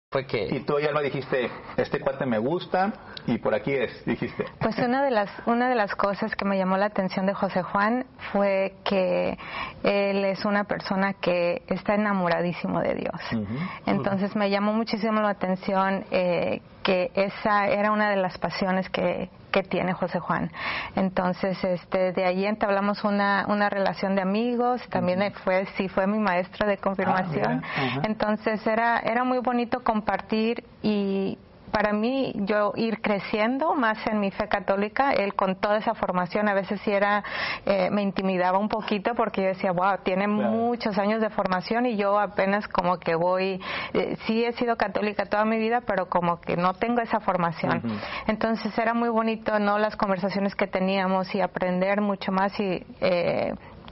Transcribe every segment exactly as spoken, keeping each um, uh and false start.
fue que... Y tú, Alma, dijiste, este cuate me gusta y por aquí es, dijiste. Pues una de las una de las cosas que me llamó la atención de José Juan fue que él es una persona que está enamoradísimo de Dios. Uh-huh. Entonces me llamó muchísimo la atención eh, que esa era una de las pasiones que que tiene José Juan. Entonces, este, de ahí entablamos una una relación de amigos. También uh-huh. fue sí fue mi maestro de confirmación. Ah, uh-huh. Entonces era era muy bonito compartir y para mí, yo ir creciendo más en mi fe católica, él con toda esa formación, a veces sí era, eh, me intimidaba un poquito porque yo decía, wow, tiene claro. muchos años de formación y yo apenas como que voy, eh, sí he sido católica toda mi vida, pero como que no tengo esa formación. Uh-huh. Entonces era muy bonito, ¿no? Las conversaciones que teníamos y aprender mucho más y... Eh,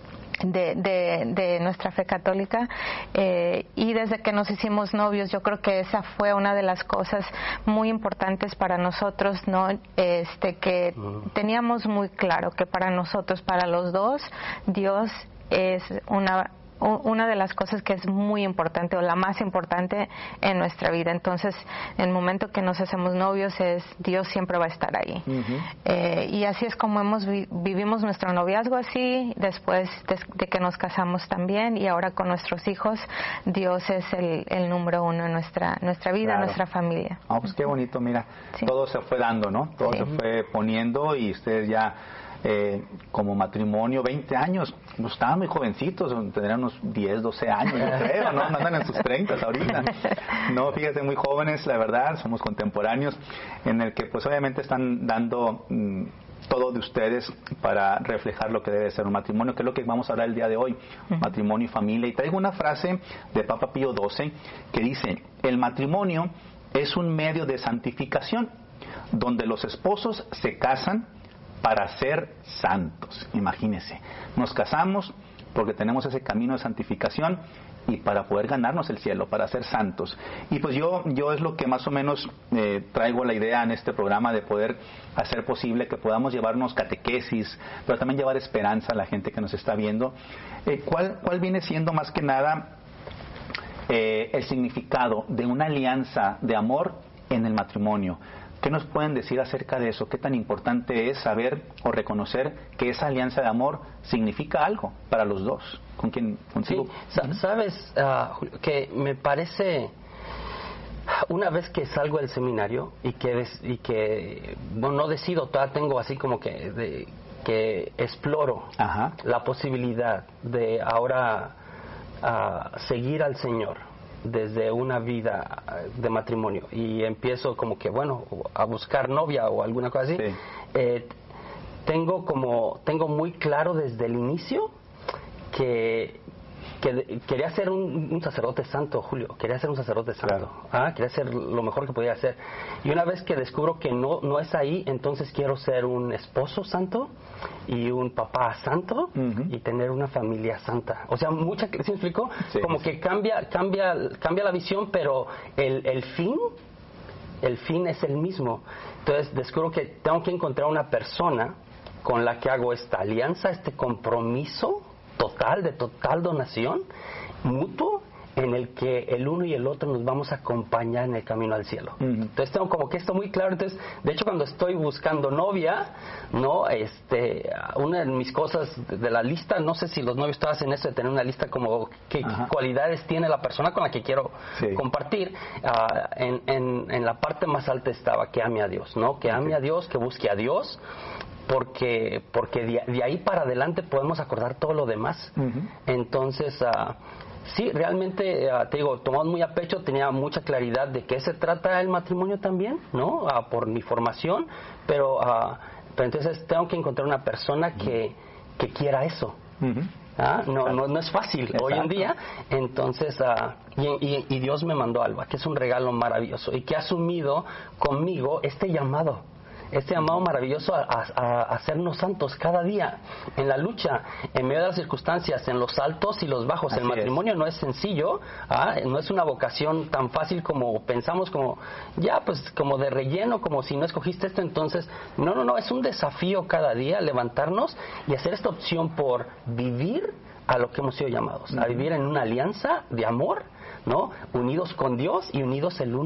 De, de, de nuestra fe católica eh, y desde que nos hicimos novios yo creo que esa fue una de las cosas muy importantes para nosotros, no este que uh-huh. teníamos muy claro que para nosotros, para los dos, Dios es una una de las cosas que es muy importante o la más importante en nuestra vida. Entonces, en el momento que nos hacemos novios, es Dios siempre va a estar ahí. Uh-huh. Eh, y así es como hemos vi- vivimos nuestro noviazgo así, después de, de que nos casamos también, y ahora con nuestros hijos, Dios es el, el número uno en nuestra nuestra vida, claro. nuestra familia. Ah, pues qué bonito, mira, sí. todo se fue dando, ¿no? Todo sí. se fue poniendo y ustedes ya Eh, como matrimonio, veinte años, pues estaban muy jovencitos, tendrían unos diez, doce años, yo creo, ¿no? No andan en sus treinta ahorita. No, fíjate, muy jóvenes, la verdad, somos contemporáneos, en el que pues obviamente están dando mmm, todo de ustedes para reflejar lo que debe ser un matrimonio, que es lo que vamos a hablar el día de hoy, uh-huh. matrimonio y familia. Y traigo una frase de Papa Pío doce que dice, el matrimonio es un medio de santificación, donde los esposos se casan para ser santos. Imagínense, nos casamos porque tenemos ese camino de santificación y para poder ganarnos el cielo, para ser santos. Y pues yo yo es lo que más o menos eh, traigo la idea en este programa de poder hacer posible que podamos llevarnos catequesis, pero también llevar esperanza a la gente que nos está viendo. Eh, ¿cuál, ¿Cuál viene siendo más que nada eh, el significado de una alianza de amor en el matrimonio? ¿Qué nos pueden decir acerca de eso? ¿Qué tan importante es saber o reconocer que esa alianza de amor significa algo para los dos? ¿Con quién? ¿Contigo? Sí, uh-huh. Sabes uh, que me parece, una vez que salgo del seminario y que, des, y que bueno, no decido, todavía tengo así como que, de, que exploro uh-huh. la posibilidad de ahora uh, seguir al Señor desde una vida de matrimonio y empiezo como que bueno a buscar novia o alguna cosa así. Sí. eh, tengo como tengo muy claro desde el inicio que que quería ser un, un sacerdote santo, Julio, quería ser un sacerdote santo, claro. ah, quería ser lo mejor que podía hacer, y una vez que descubro que no no es ahí, entonces quiero ser un esposo santo y un papá santo uh-huh. y tener una familia santa. O sea, mucha, ¿sí me explico? Sí, como sí. que cambia cambia cambia la visión, pero el el fin el fin es el mismo. Entonces descubro que tengo que encontrar una persona con la que hago esta alianza, este compromiso total, de total donación, mutuo, en el que el uno y el otro nos vamos a acompañar en el camino al cielo. Uh-huh. Entonces tengo como que esto muy claro. Entonces, de hecho, cuando estoy buscando novia, no, este, una de mis cosas de la lista, no sé si los novios todos hacen eso de tener una lista como qué uh-huh. cualidades tiene la persona con la que quiero sí. compartir. Uh, en, en, en la parte más alta estaba que ame a Dios, ¿no? Que ame okay. a Dios, que busque a Dios. Porque porque de, de ahí para adelante podemos acordar todo lo demás. Uh-huh. Entonces, uh, sí, realmente, uh, te digo, tomado muy a pecho, tenía mucha claridad de qué se trata el matrimonio también, ¿no? Uh, por mi formación, pero, uh, pero entonces tengo que encontrar una persona que, que quiera eso. Uh-huh. ¿Ah? No, no, no es fácil Exacto. hoy en día. Entonces, uh, y, y, y Dios me mandó a Alba, que es un regalo maravilloso y que ha asumido conmigo este llamado. Este llamado maravilloso a, a, a hacernos santos cada día, en la lucha, en medio de las circunstancias, en los altos y los bajos. Así el matrimonio es. no es sencillo, ¿ah? No es una vocación tan fácil como pensamos, como ya pues como de relleno, como si no escogiste esto, entonces no, no, no, es un desafío cada día levantarnos y hacer esta opción por vivir a lo que hemos sido llamados, uh-huh. a vivir en una alianza de amor, ¿no? Unidos con Dios y unidos el uno